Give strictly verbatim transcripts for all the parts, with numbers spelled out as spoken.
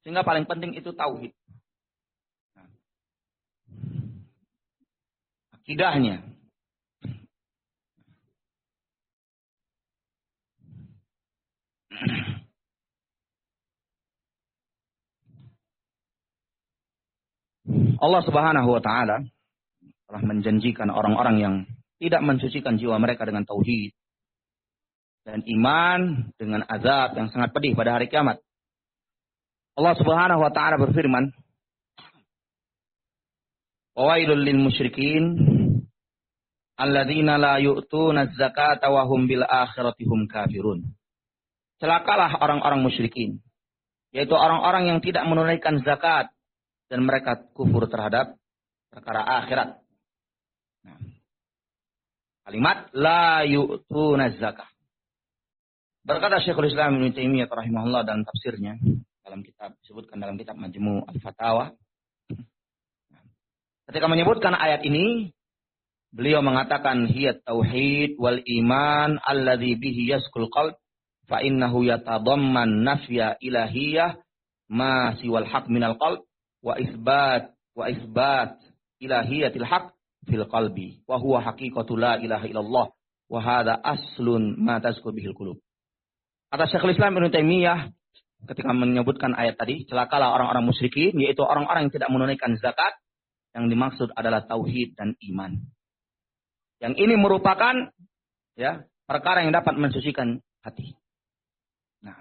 Sehingga paling penting itu tauhid. Nah, akidahnya. Allah Subhanahu wa taala telah menjanjikan orang-orang yang tidak mensucikan jiwa mereka dengan tauhid dan iman dengan azab yang sangat pedih pada hari kiamat. Allah Subhanahu wa taala berfirman, "Wawailul lil musyrikin alladzina la yu'tuna az-zakata wa hum bil akhirati hum kafirun." Celakalah orang-orang musyrikin, yaitu orang-orang yang tidak menunaikan zakat dan mereka kufur terhadap perkara akhirat. Nah, kalimat la yu'tuna zakah. Berkata Syekhul Islam Ibnu Taimiyah rahimahullah dalam tafsirnya dalam kitab disebutkan dalam kitab Majmu' Al-Fatawa. Ketika menyebutkan ayat ini, beliau mengatakan hiya tauhid wal iman alladzi bihi yaskul qalb fa innahu yatadamman nafya ilahiyah ma siwal haq minal qalb wa isbat wa isbat ilahiyatil haq fil qalbi wa huwa haqiqatu la ilaha illallah wa hadha aslun ma tazkur bihil qulub. Kata Syekhul Islam Ibnu Taimiyah ketika menyebutkan ayat tadi, celakalah orang-orang musyrikin, yaitu orang-orang yang tidak menunaikan zakat, yang dimaksud adalah tauhid dan iman. Yang ini merupakan ya perkara yang dapat mensucikan hati. Nah,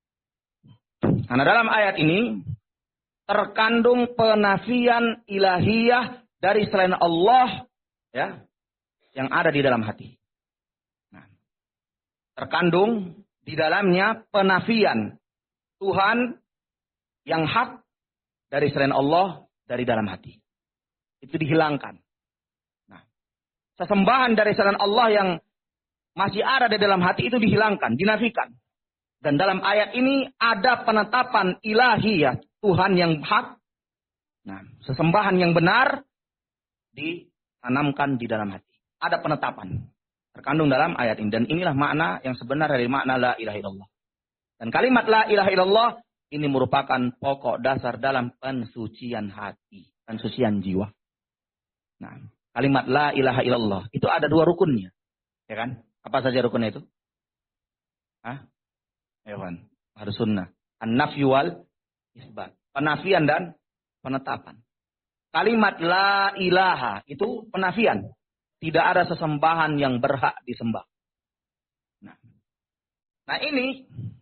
karena dalam ayat ini terkandung penafian ilahiyah dari selain Allah ya yang ada di dalam hati. Nah, terkandung di dalamnya penafian Tuhan yang hak dari selain Allah dari dalam hati. Itu dihilangkan. Nah, sesembahan dari selain Allah yang masih ada di dalam hati itu dihilangkan, dinafikan. Dan dalam ayat ini ada penetapan ilahiyah Tuhan yang hak. Nah, sesembahan yang benar ditanamkan di dalam hati. Ada penetapan terkandung dalam ayat ini. Dan inilah makna yang sebenar dari makna la ilaha illallah. Dan kalimat la ilaha illallah ini merupakan pokok dasar dalam pensucian hati, pensucian jiwa. Nah, kalimat la ilaha illallah itu ada dua rukunnya. Ya kan? Apa saja rukunnya itu? Hah? Ewan, harus sunnah. An-nafyu wal isbat. Penafian dan penetapan. Kalimat la ilaha itu penafian. Tidak ada sesembahan yang berhak disembah. Nah, nah ini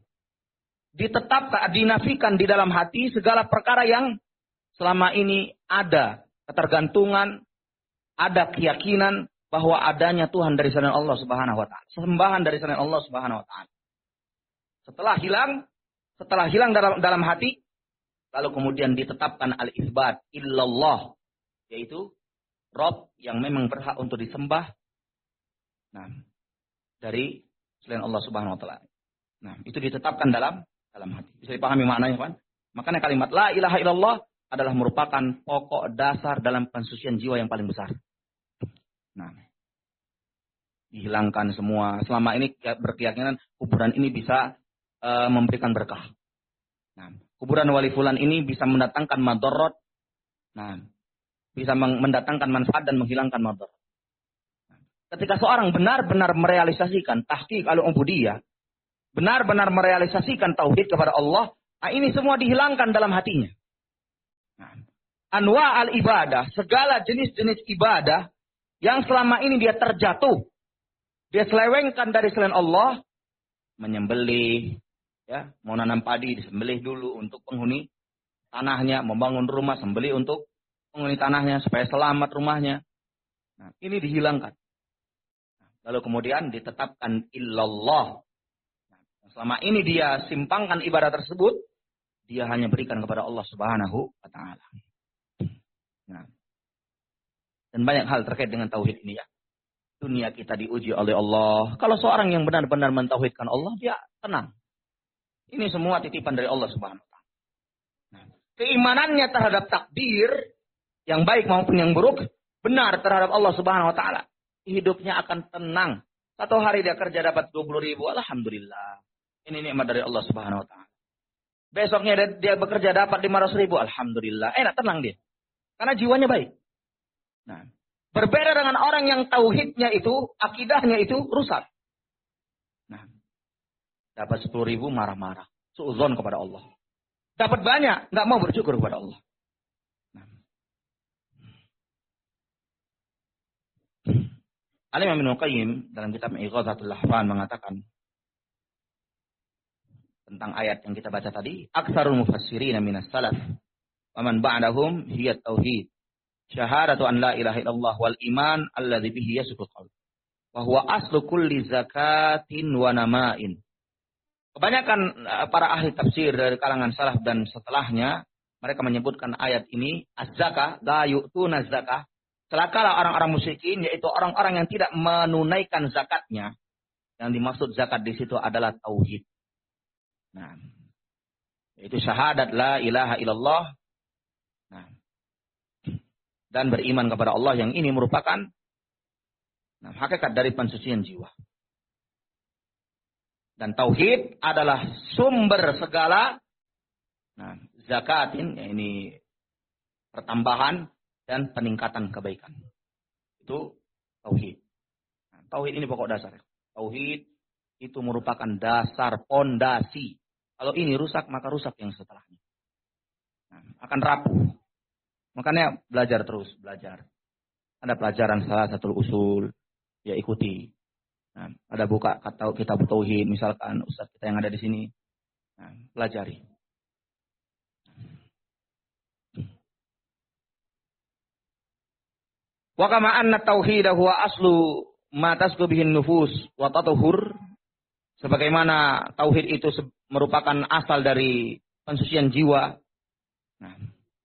ditetapkan, dinafikan di dalam hati segala perkara yang selama ini ada ketergantungan, ada keyakinan bahwa adanya Tuhan dari selain Allah Subhanahu wa taala. Sembahan dari selain Allah Subhanahu wa taala. Setelah hilang, setelah hilang dalam dalam hati, lalu kemudian ditetapkan al-isbat illallah, yaitu Rabb yang memang berhak untuk disembah. Nah, dari selain Allah Subhanahu wa taala. Nah, itu ditetapkan dalam dalam hati. Bisa dipahami maknanya, kan? Makanya kalimat la ilaha illallah adalah merupakan pokok dasar dalam pensucian jiwa yang paling besar. Nah, dihilangkan semua. Selama ini berkeyakinan kuburan ini bisa e, memberikan berkah. Nah, kuburan wali fulan ini bisa mendatangkan madarat. Nah, bisa mendatangkan manfaat dan menghilangkan madarat. Nah, ketika seorang benar-benar merealisasikan tahqiq al-ubudiyah, benar-benar merealisasikan tauhid kepada Allah, nah ini semua dihilangkan dalam hatinya. Nah, anwa al-ibadah, segala jenis-jenis ibadah yang selama ini dia terjatuh, dia selewengkan dari selain Allah, menyembelih, ya, mau nanam padi disembelih dulu untuk penghuni tanahnya, membangun rumah sembelih untuk penghuni tanahnya supaya selamat rumahnya. Nah, ini dihilangkan. Lalu kemudian ditetapkan illallah. Nah, selama ini dia simpangkan ibadah tersebut, dia hanya berikan kepada Allah Subhanahu wa taala. Nah, dan banyak hal terkait dengan tauhid ini ya. Dunia kita diuji oleh Allah. Kalau seorang yang benar-benar mentauhidkan Allah, dia tenang. Ini semua titipan dari Allah Subhanahu wa taala. Nah, keimanannya terhadap takdir yang baik maupun yang buruk benar terhadap Allah Subhanahu wa taala. Hidupnya akan tenang. Satu hari dia kerja dapat dua puluh ribu, alhamdulillah. Ini nikmat dari Allah Subhanahu wa taala. Besoknya dia, dia bekerja dapat lima ratus ribu. Alhamdulillah. Enak, tenang dia. Karena jiwanya baik. Nah, berbeda dengan orang yang tauhidnya itu, akidahnya itu rusak. Nah, dapat sepuluh ribu marah-marah. Suudzon kepada Allah. Dapat banyak, nggak mau bersyukur kepada Allah. Nah. Al-Imam Ibnu Qayyim dalam kitab Ighathatul Lahfan mengatakan tentang ayat yang kita baca tadi, aktsarul mufassirin minas salaf wa man ba'dahum hiya tauhid. Syahadatu an la ilaha illallah wal iman alladzi bihi yasqut qalb. Wa huwa aslu kulli zakatin wa nama'in. Kebanyakan para ahli tafsir dari kalangan salaf dan setelahnya mereka menyebutkan ayat ini az-zakah la yu'tuna zakah. Celakalah orang-orang musyrikin, yaitu orang-orang yang tidak menunaikan zakatnya. Yang dimaksud zakat di situ adalah tauhid. Nah, yaitu syahadat la ilaha illallah. Nah, dan beriman kepada Allah, yang ini merupakan nah, hakikat dari pensucian jiwa. Dan tauhid adalah sumber segala nah, zakatin, ya ini pertambahan dan peningkatan kebaikan. Itu tauhid. Nah, tauhid ini pokok dasar. Tauhid itu merupakan dasar pondasi. Kalau ini rusak, maka rusak yang setelahnya. Nah, akan rapuh. Makanya belajar terus, belajar. Ada pelajaran salah satu usul, ya ikuti. Nah, ada buka kata kitab tauhid, misalkan ustaz kita yang ada di sini. Nah, pelajari. Wa kama anna tauhid huwa aslu ma tasqu bihin nufus wa tatuhur. Sebagaimana tauhid itu merupakan asal dari pensucian jiwa. Nah,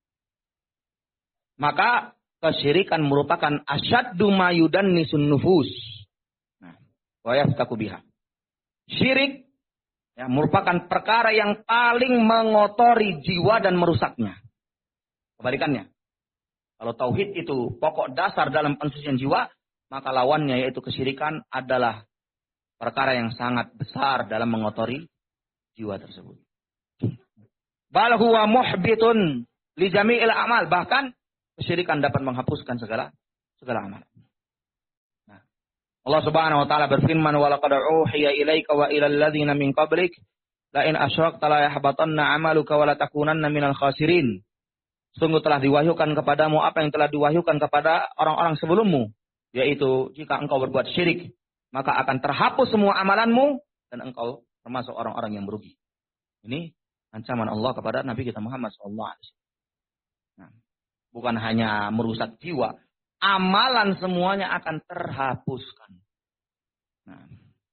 maka kesyirikan merupakan asyaddu ma yudannisun nufus. Nah, wa yaftaku biha. Syirik ya, merupakan perkara yang paling mengotori jiwa dan merusaknya. Kebalikannya. Kalau tauhid itu pokok dasar dalam pensucian jiwa, maka lawannya yaitu kesyirikan adalah perkara yang sangat besar dalam mengotori jiwa tersebut. Bal huwa muhbitun li jami'il amal. Bahkan kesyirikan dapat menghapuskan segala segala amal. Nah, Allah Subhanahu wa taala berfirman, "Wa laqad uhiya ilaika wa ilal ladzina min qablik la in asyrakta la yahbatanna 'amaluka wa la takunanna minal khasirin." Sungguh telah diwahyukan kepadamu apa yang telah diwahyukan kepada orang-orang sebelummu, yaitu jika engkau berbuat syirik, maka akan terhapus semua amalanmu dan engkau termasuk orang-orang yang merugi. Ini ancaman Allah kepada Nabi kita Muhammad shallallahu alaihi wasallam. Nah, bukan hanya merusak jiwa, amalan semuanya akan terhapuskan. Nah,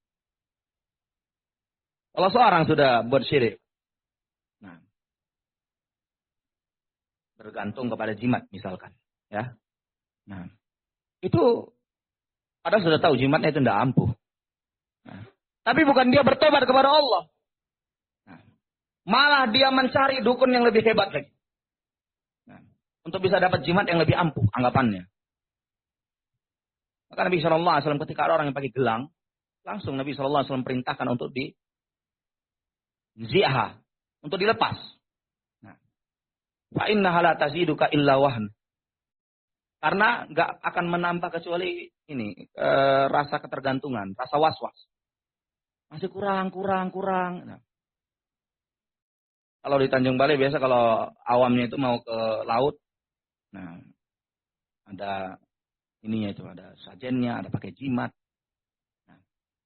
kalau seorang sudah buat syirik, nah, bergantung kepada jimat misalkan, ya. Nah, itu padahal sudah tahu jimatnya itu tidak ampuh. Nah, tapi bukan dia bertobat kepada Allah. Nah, malah dia mencari dukun yang lebih hebat lagi. Nah, untuk bisa dapat jimat yang lebih ampuh anggapannya. Maka Nabi shallallahu alaihi wasallam ketika ada orang yang pakai gelang, langsung Nabi shallallahu alaihi wasallam perintahkan untuk di zi'ah, untuk dilepas. Fa innaha la taziduka illa wahn. Karena enggak akan menambah kecuali ini e, rasa ketergantungan, rasa was-was. Masih kurang, kurang, kurang. Nah. Kalau di Tanjung Balai biasa kalau awamnya itu mau ke laut, nah ada ininya itu, ada sajennya, ada pakai jimat. Nah.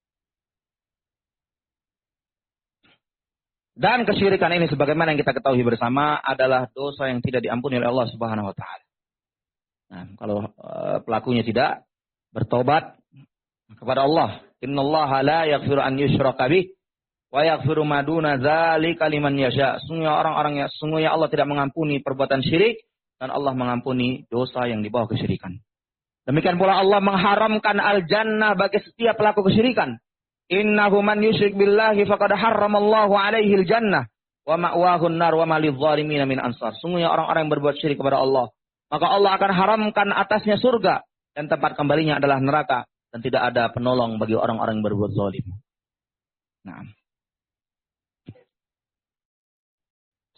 Dan kesyirikan ini sebagaimana yang kita ketahui bersama adalah dosa yang tidak diampuni oleh Allah Subhanahu wa taala. Nah, kalau uh, pelakunya tidak bertobat kepada Allah, innallaha la yaghfiru an yushraka bih wa yaghfiru ma duna dzalika liman yasha. Sungguhnya orang-orang yang sungguhnya Allah tidak mengampuni perbuatan syirik dan Allah mengampuni dosa yang di bawah kesyirikan. Demikian pula Allah mengharamkan al-jannah bagi setiap pelaku kesyirikan. Innahu man yusyrik billahi faqad harramallahu alaihi al-jannah wa ma'wahu an-nar wa ma lidh-dhalimin min ansar. Sungguhnya orang-orang yang berbuat syirik kepada Allah, maka Allah akan haramkan atasnya surga dan tempat kembalinya adalah neraka dan tidak ada penolong bagi orang-orang yang berbuat zalim. Nah.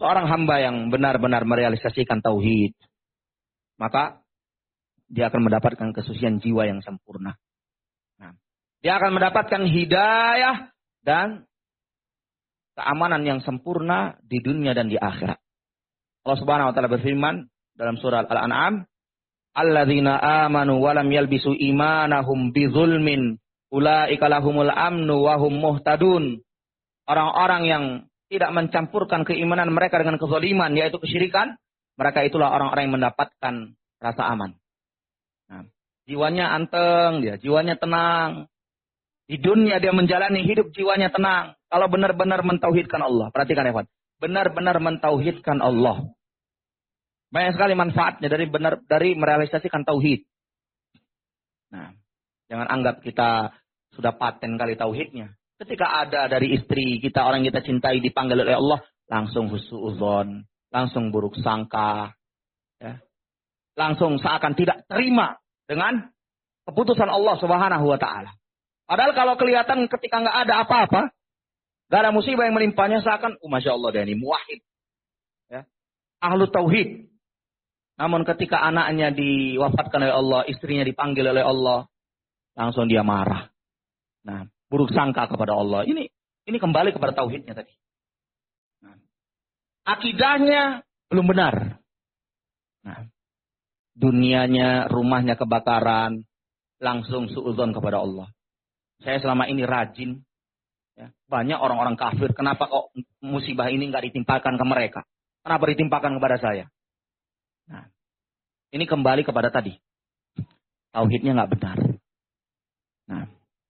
seorang hamba yang benar-benar merealisasikan tauhid, maka dia akan mendapatkan kesucian jiwa yang sempurna. Nah, dia akan mendapatkan hidayah dan keamanan yang sempurna di dunia dan di akhirat. Allah Subhanahu wa taala berfirman dalam surah Al-An'am, "Alladzina amanu wa lam yalbisu imanahum bidzulmin, ulaika lahumul amnu wa hum muhtadun." Orang-orang yang tidak mencampurkan keimanan mereka dengan kezaliman, yaitu kesyirikan, mereka itulah orang-orang yang mendapatkan rasa aman. Nah, jiwanya anteng, dia jiwanya tenang. Di dunia dia menjalani hidup jiwanya tenang. Kalau benar-benar mentauhidkan Allah. Perhatikan ya, Pak. Benar-benar mentauhidkan Allah. Banyak sekali manfaatnya dari benar dari merealisasikan tauhid. Nah, jangan anggap kita sudah paten kali tauhidnya. Ketika ada dari istri kita, orang kita cintai, dipanggil oleh Allah, langsung husnudzon, langsung buruk sangka, ya. Langsung seakan tidak terima dengan keputusan Allah Subhanahu wa taala. Padahal kalau kelihatan ketika nggak ada apa-apa, nggak ada musibah yang menimpanya, seakan, oh masya Allah dia ini muwahhid, ya, ahlu tauhid. Namun ketika anaknya diwafatkan oleh Allah, istrinya dipanggil oleh Allah, langsung dia marah. Nah, buruk sangka kepada Allah. Ini ini kembali kepada tauhidnya tadi. Nah, akidahnya belum benar. Nah, dunianya, rumahnya kebakaran, langsung suudzon kepada Allah. Saya selama ini rajin. Ya, banyak orang-orang kafir. Kenapa kok musibah ini nggak ditimpakan ke mereka? Kenapa ditimpakan kepada saya? Nah, ini kembali kepada tadi. Tauhidnya nggak benar. Nah,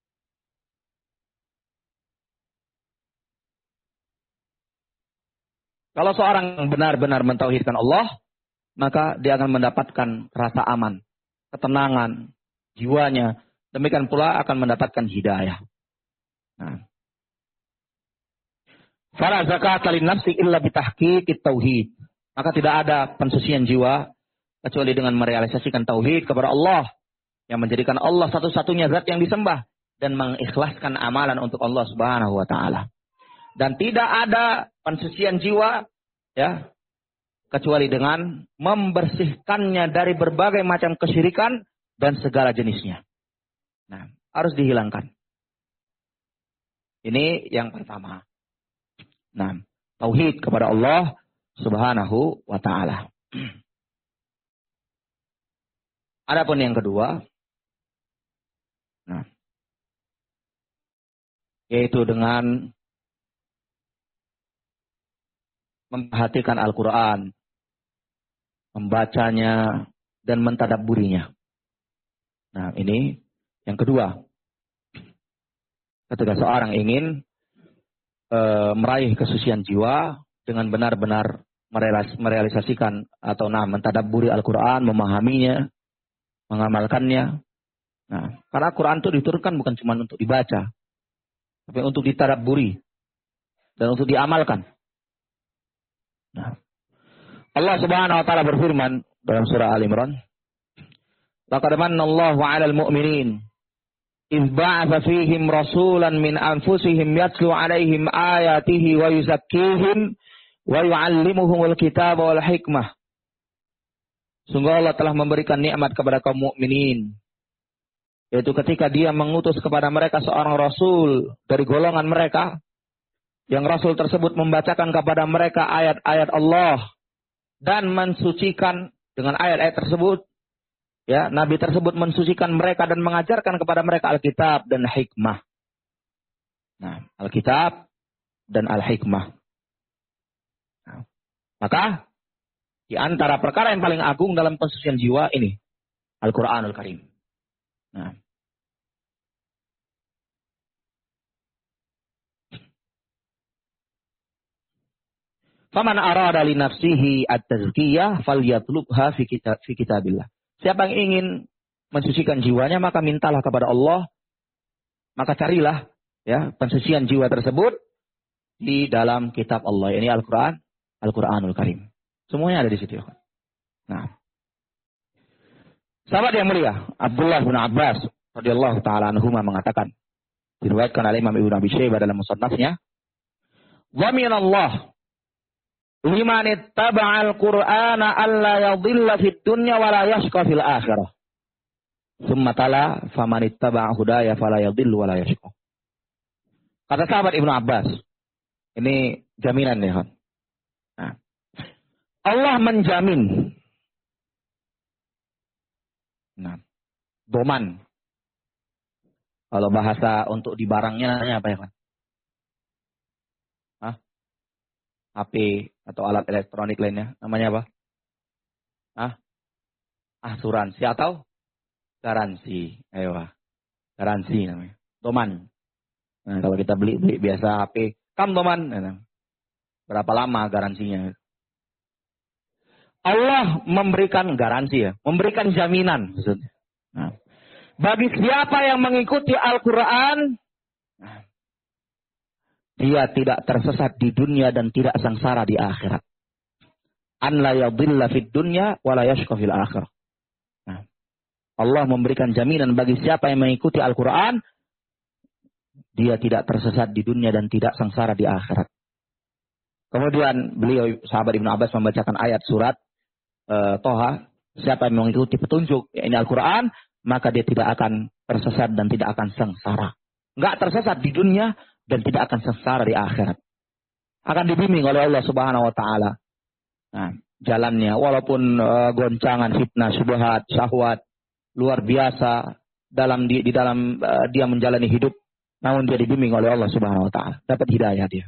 kalau seorang benar-benar mentauhidkan Allah, maka dia akan mendapatkan rasa aman, ketenangan, jiwanya. Demikian pula akan mendapatkan hidayah. Nah, fala zakata lin nafsi illa bitahqiqit tauhid. Maka tidak ada pensucian jiwa kecuali dengan merealisasikan tauhid kepada Allah, yang menjadikan Allah satu-satunya zat yang disembah dan mengikhlaskan amalan untuk Allah Subhanahu wa taala. Dan tidak ada pensucian jiwa, ya, kecuali dengan membersihkannya dari berbagai macam kesyirikan dan segala jenisnya. Nah, harus dihilangkan. Ini yang pertama. Nah, tauhid kepada Allah Subhanahu wa taala. Adapun yang kedua, nah, yaitu dengan memperhatikan Al-Quran, membacanya, dan mentadabburinya. Nah, ini yang kedua. Ketika seorang ingin e, meraih kesucian jiwa dengan benar-benar merealis, merealisasikan atau nah, mentadabburi Al-Quran, memahaminya, mengamalkannya. Nah, karena Al-Quran itu diturunkan bukan cuma untuk dibaca, tapi untuk ditadabburi dan untuk diamalkan. Nah, Allah Subhanahu wa taala berfirman dalam surah Al-Imran, "Laqad manna Allahu 'alal mu'minin idz ba'atsa fihim rasulan min anfusihim yatlu 'alaihim ayatihi wa yuzakkihim wa yu'allimuhumul kitaba wal hikmah." Sungguh Allah telah memberikan nikmat kepada kaum mukminin, yaitu ketika Dia mengutus kepada mereka seorang rasul dari golongan mereka, yang rasul tersebut membacakan kepada mereka ayat-ayat Allah dan mensucikan dengan ayat-ayat tersebut. Ya, Nabi tersebut mensucikan mereka dan mengajarkan kepada mereka Alkitab dan hikmah. Nah, Alkitab dan Al-Hikmah. Nah, maka di antara perkara yang paling agung dalam pensucian jiwa ini Al-Quranul Karim. Nah, faman arada li nafsihi at-tazkiyah falyatlubha fi kitab fi kitabillah. Siapa yang ingin mensucikan jiwanya, maka mintalah kepada Allah, maka carilah ya pensucian jiwa tersebut di dalam kitab Allah. Ini Al-Quran, Al-Quranul Karim. Semuanya ada di situ. Nah, sahabat yang mulia, Abdullah bin Abbas radhiyallahu taala anhuma mengatakan, diriwayatkan oleh Imam Ibnu Abi Syaibah dalam musannafnya, "Wa minallah Liman ittaba'al Qur'ana alla yadhilla fid dunya wa la yashqa fil akhirah. Tsumma tala faman ittaba'a hudaya fala yadhillu wa la yashqa. Kata sahabat Ibnu Abbas. Ini jaminan ya. Nah, Allah menjamin. Nah, doman. Kalau bahasa untuk di barangnya namanya apa ya, Pak? Hah? H P atau alat elektronik lainnya namanya apa? Hah? Asuransi atau garansi. Ayo, garansi namanya. Doman. Nah, kalau kita beli, beli biasa H P, kam doman. Nah, berapa lama garansinya? Allah memberikan garansi ya, memberikan jaminan maksudnya. Nah, bagi siapa yang mengikuti Al-Quran, dia tidak tersesat di dunia dan tidak sengsara di akhirat. An la yadhilla fid dunya wa la yashqa fil akhirah. Nah, Allah memberikan jaminan bagi siapa yang mengikuti Al-Quran, dia tidak tersesat di dunia dan tidak sengsara di akhirat. Kemudian beliau sahabat Ibnu Abbas membacakan ayat surat uh, Toha, siapa yang mengikuti petunjuk ini Al-Quran, maka dia tidak akan tersesat dan tidak akan sengsara. Enggak tersesat di dunia dan tidak akan sengsara di akhirat. Akan dibimbing oleh Allah Subhanahu wa taala. Nah, jalannya walaupun uh, goncangan, fitnah, syubhat, syahwat luar biasa dalam di, di dalam uh, dia menjalani hidup, namun dia dibimbing oleh Allah Subhanahu wa taala, dapat hidayah dia.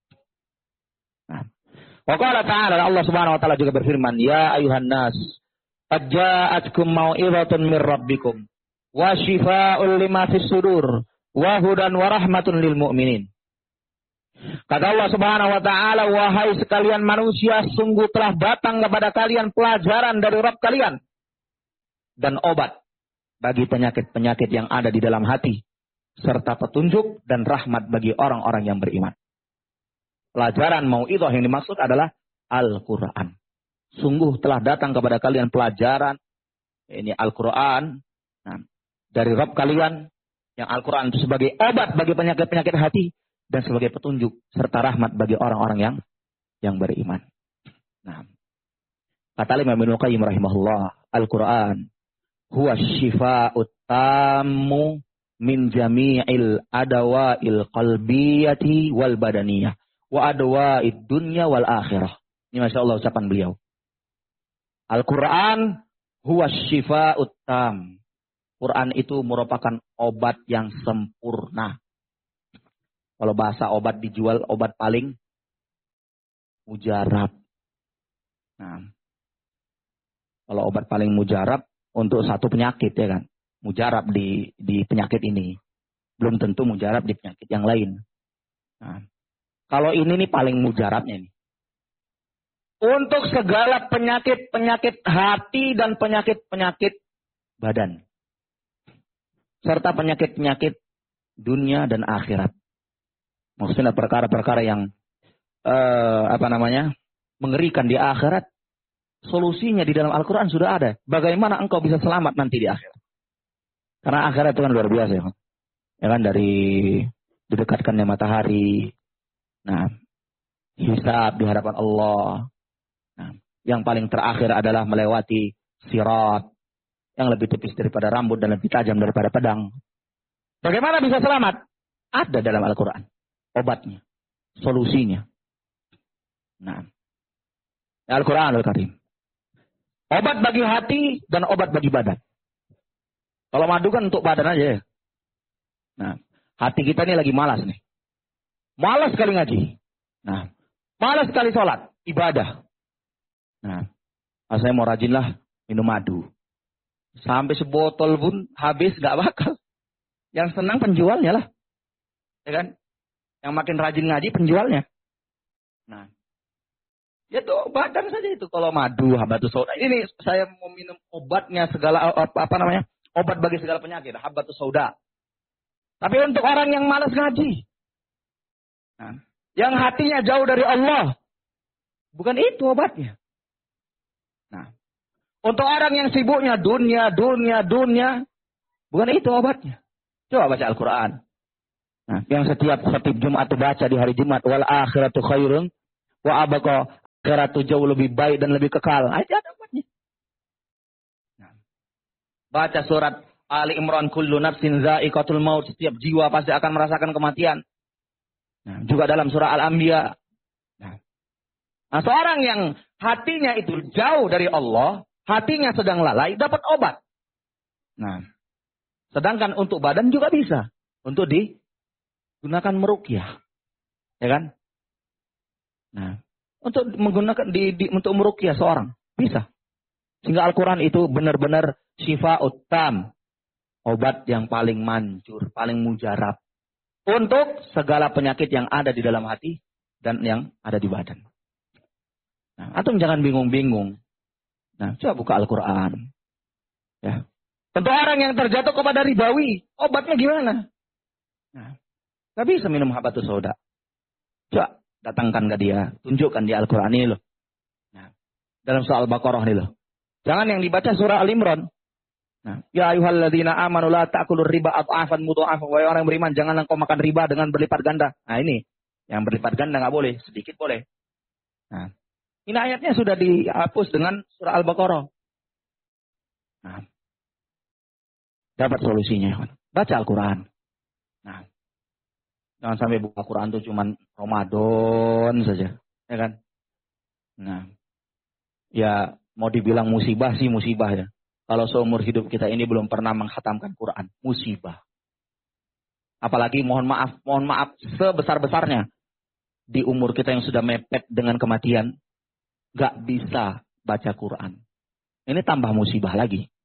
Nah, wa qala ta'ala, Allah Subhanahu wa taala juga berfirman, ya ayuhan nas qad ja'atkum mau'izatun mir rabbikum wa shifaa'un lima fis sudur wa hudan wa rahmatun lil mu'minin. Kata Allah Subhanahu wa taala, wahai sekalian manusia, sungguh telah datang kepada kalian pelajaran dari Rabb kalian dan obat bagi penyakit-penyakit yang ada di dalam hati, serta petunjuk dan rahmat bagi orang-orang yang beriman. Pelajaran mau'izah yang dimaksud adalah Al-Quran. Sungguh telah datang kepada kalian pelajaran, ini Al-Quran, nah, dari Rabb kalian, yang Al-Quran itu sebagai obat bagi penyakit-penyakit hati, dan sebagai petunjuk, serta rahmat bagi orang-orang yang yang beriman. Nah, kata Imam Ibnu Qayyim rahimahullah, Al-Quran, huwa syifa'ut tammu min jami'il adawa'il qalbiyati wal badaniyah, wa adawa'id dunya wal akhirah. Ini Masya Allah ucapan beliau. Al-Quran huwa syifa'ut tam. Quran itu merupakan obat yang sempurna. Kalau bahasa obat dijual, obat paling mujarab. Nah, kalau obat paling mujarab untuk satu penyakit ya kan. Mujarab di di penyakit ini. Belum tentu mujarab di penyakit yang lain. Nah, kalau ini nih paling mujarabnya nih. Untuk segala penyakit-penyakit hati dan penyakit-penyakit badan. Serta penyakit-penyakit dunia dan akhirat. Maksudnya perkara-perkara yang eh, apa namanya mengerikan di akhirat. Solusinya di dalam Al-Quran sudah ada. Bagaimana engkau bisa selamat nanti di akhirat. Karena akhirat itu kan luar biasa ya kan. Ya kan, dari didekatkannya matahari. Nah, hisab di hadapan Allah. Nah, yang paling terakhir adalah melewati sirat yang lebih tipis daripada rambut dan lebih tajam daripada pedang. Bagaimana bisa selamat? Ada dalam Al-Quran obatnya, solusinya. Nah, Al-Quran Al-Karim, obat bagi hati dan obat bagi badan. Kalau madu kan untuk badan aja ya. Nah, hati kita ini lagi malas nih, malas sekali ngaji. Nah, malas sekali sholat, ibadah. Nah, saya mau rajin lah minum madu. Sampai sebotol pun habis gak bakal. Yang senang penjualnya lah. Ya kan? Yang makin rajin ngaji penjualnya. Nah, ya tuh badan saja itu. Kalau madu, habatus sauda. Ini saya mau minum obatnya segala, apa, apa namanya? Obat bagi segala penyakit. Habatus sauda. Tapi untuk orang yang malas ngaji. Nah, yang hatinya jauh dari Allah. Bukan itu obatnya. Nah, untuk orang yang sibuknya dunia, dunia, dunia, bukan itu obatnya. Coba baca Al-Quran. Nah, yang setiap khatib Jumat baca di hari Jumat, wal akhiratu khairun wa abqa, akhirat itu jauh lebih baik dan lebih kekal. Aja ada obatnya. Nah, baca surat Ali Imran, kullu nafsin za'iqatul maut, setiap jiwa pasti akan merasakan kematian. Nah, juga dalam surah Al-Anbiya. Nah, nah, seorang yang hatinya itu jauh dari Allah, hatinya sedang lalai, dapat obat. Nah, sedangkan untuk badan juga bisa. Untuk digunakan meruqyah. Ya kan? Nah, untuk menggunakan di, di untuk meruqyah seorang bisa. Sehingga Al-Quran itu benar-benar syifa'ut tam, obat yang paling manjur, paling mujarab untuk segala penyakit yang ada di dalam hati dan yang ada di badan. Nah, antum jangan bingung-bingung. Nah, coba buka Al-Quran. Ya. Tentu orang yang terjatuh kepada ribawi, obatnya gimana? Nah, gak bisa minum habatus sauda. Coba datangkan ke dia, tunjukkan di Al-Quran ini loh. Nah, dalam surah Al-Baqarah ini loh. Jangan yang dibaca surah Al-Imran. Nah, ya ayyuhalladzina amanu la ta'kulur riba adhafan mudha'afan. Wahai orang yang beriman, janganlah kau makan riba dengan berlipat ganda. Nah, ini yang berlipat ganda nggak boleh, sedikit boleh. Nah, ini ayatnya sudah dihapus dengan surah Al-Baqarah. Nah, dapat solusinya. Baca Al-Quran. Nah, jangan sampai buka Quran itu cuma Ramadan saja. Ya kan? Nah, ya mau dibilang musibah sih musibah ya. Kalau seumur hidup kita ini belum pernah menghatamkan Quran. Musibah. Apalagi mohon maaf, mohon maaf sebesar-besarnya. Di umur kita yang sudah mepet dengan kematian. Gak bisa baca Quran. Ini tambah musibah lagi.